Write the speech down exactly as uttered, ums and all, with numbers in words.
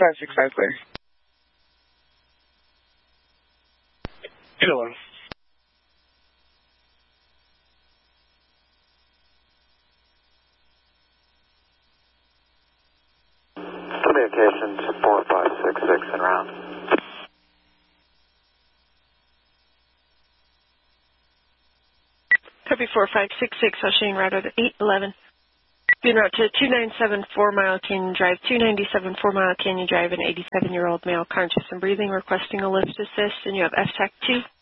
five six five, clear. Hello. Communications four five six six and round. Copy four five six six, Ocean Route eight eleven. Being route to two nine seven four Mile Canyon Drive, two ninety-seven four Mile Canyon Drive, an eighty-seven-year-old male conscious and breathing requesting a lift assist, and you have F TAC two.